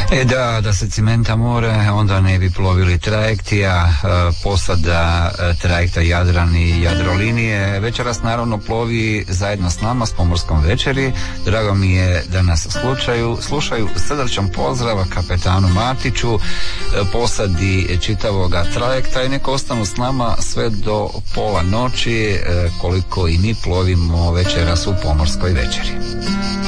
Da se cimenta more, onda ne bi plovili trajekti, a posada trajekta Jadran i Jadrolinije večeras naravno plovi zajedno s nama s Pomorskom večeri. Drago mi je da nas slušaju. Srdačan pozdrav kapetanu Matiću, posadi čitavoga trajekta i neka ostanu s nama sve do pola noći, koliko i mi plovimo večeras u Pomorskoj večeri.